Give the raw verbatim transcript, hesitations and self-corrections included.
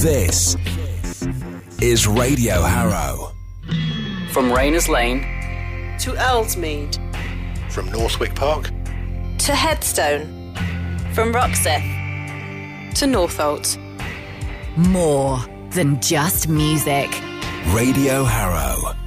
This is Radio Harrow. From Rayners Lane to Ellesmead. From Northwick Park to Headstone. From Roxeth to Northolt. More than just music. Radio Harrow.